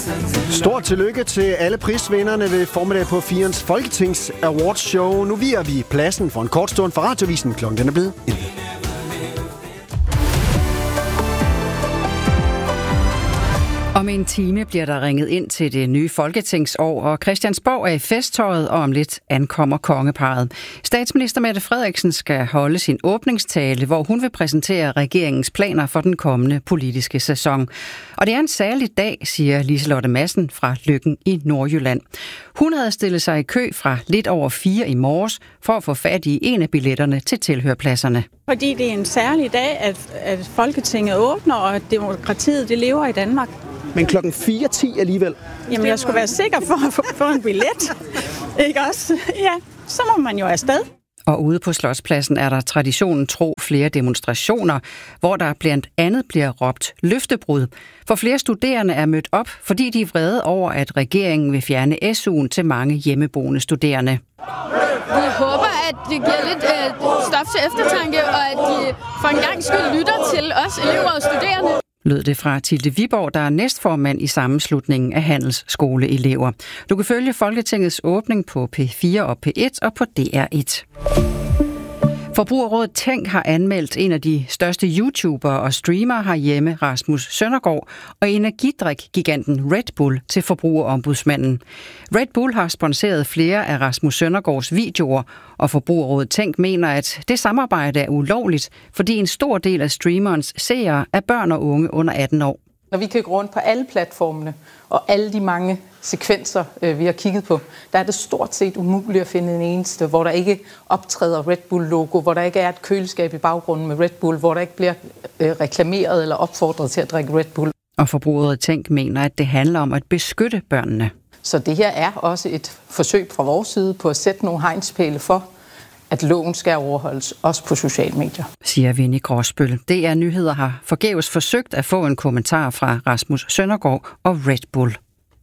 Stort tillykke til alle prisvinderne ved formiddag på 4's Folketings Awards Show. Nu viger vi pladsen for en kort stund fra Radiovisen. Klokken den er blevet 11. Om en time bliver der ringet ind til det nye folketingsår, og Christiansborg er i festtøjet, og om lidt ankommer kongeparret. Statsminister Mette Frederiksen skal holde sin åbningstale, hvor hun vil præsentere regeringens planer for den kommende politiske sæson. Og det er en særlig dag, siger Liselotte Madsen fra Løkken i Nordjylland. Hun havde stillet sig i kø fra lidt over 4 i morges for at få fat i en af billetterne til tilhørpladserne. Fordi det er en særlig dag, at Folketinget åbner, og at demokratiet det lever i Danmark. Men klokken 4:10 alligevel? Jamen, jeg skulle være sikker for at få en billet. Ikke også? Ja, så må man jo afsted. Og ude på Slotspladsen er der traditionen tro flere demonstrationer, hvor der blandt andet bliver råbt løftebrud. For flere studerende er mødt op, fordi de er vrede over, at regeringen vil fjerne SU'en til mange hjemmeboende studerende. Vi håber, at det giver lidt stof til eftertanke, og at de for en gang skyld lytter til os elever og studerende. Lød det fra Tilde Viborg, der er næstformand i sammenslutningen af handelsskoleelever. Du kan følge Folketingets åbning på P4 og P1 og på DR1. Forbrugerrådet Tænk har anmeldt en af de største YouTubere og streamere herhjemme, Rasmus Søndergaard, og energidrik-giganten Red Bull til Forbrugerombudsmanden. Red Bull har sponsoreret flere af Rasmus Søndergaards videoer, og Forbrugerrådet Tænk mener, at det samarbejde er ulovligt, fordi en stor del af streamerens seere er børn og unge under 18 år. Når vi kigger rundt på alle platformene og alle de mange sekvenser, vi har kigget på, der er det stort set umuligt at finde en eneste, hvor der ikke optræder Red Bull-logo, hvor der ikke er et køleskab i baggrunden med Red Bull, hvor der ikke bliver reklameret eller opfordret til at drikke Red Bull. Og Forbrugerrådet Tænk mener, at det handler om at beskytte børnene. Så det her er også et forsøg fra vores side på at sætte nogle hegnspæle for, at loven skal overholdes, også på sociale medier. Siger Vinnie Gråsbøl. DR Nyheder har forgæves forsøgt at få en kommentar fra Rasmus Søndergaard og Red Bull.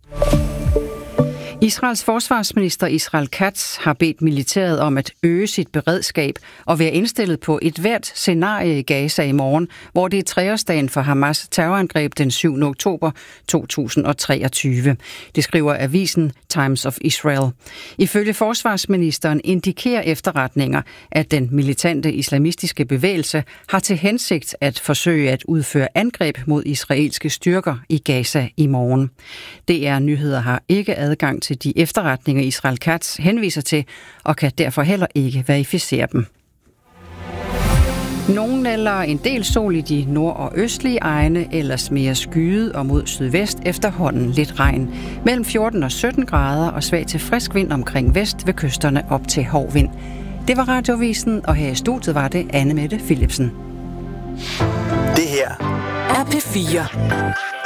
Israels forsvarsminister Israel Katz har bedt militæret om at øge sit beredskab og være indstillet på et hvert scenarie i Gaza i morgen, hvor det er 3-årsdagen for Hamas terrorangreb den 7. oktober 2023. Det skriver avisen Times of Israel. Ifølge forsvarsministeren indikerer efterretninger, at den militante islamistiske bevægelse har til hensigt at forsøge at udføre angreb mod israelske styrker i Gaza i morgen. DR Nyheder har ikke adgang til de efterretninger, Israel Katz henviser til, og kan derfor heller ikke verificere dem. Nogen eller en del sol i de nord- og østlige egne, ellers mere skyet og mod sydvest, efterhånden lidt regn. Mellem 14 og 17 grader og svag til frisk vind omkring vest ved kysterne op til hård vind. Det var Radiovisen, og her i studiet var det Anne Mette Philipsen. Det her er P4.